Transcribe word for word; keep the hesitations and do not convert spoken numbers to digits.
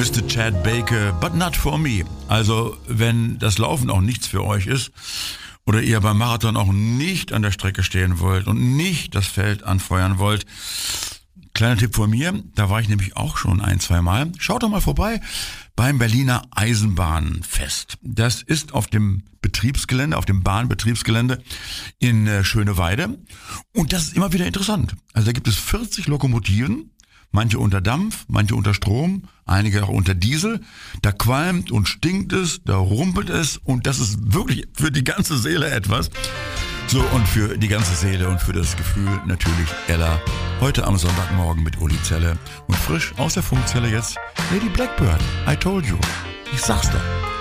Mister Chad Baker, but not for me. Also, wenn das Laufen auch nichts für euch ist oder ihr beim Marathon auch nicht an der Strecke stehen wollt und nicht das Feld anfeuern wollt, kleiner Tipp von mir, da war ich nämlich auch schon ein, zwei Mal. Schaut doch mal vorbei beim Berliner Eisenbahnfest. Das ist auf dem Betriebsgelände, auf dem Bahnbetriebsgelände in äh, Schöneweide. Und das ist immer wieder interessant. Also da gibt es vierzig Lokomotiven, manche unter Dampf, manche unter Strom, einige auch unter Diesel. Da qualmt und stinkt es, da rumpelt es und das ist wirklich für die ganze Seele etwas. So, und für die ganze Seele und für das Gefühl natürlich Ella. Heute am Sonntagmorgen mit Uli Zelle und frisch aus der Funkzelle jetzt Lady Blackbird. I told you. Ich sag's doch.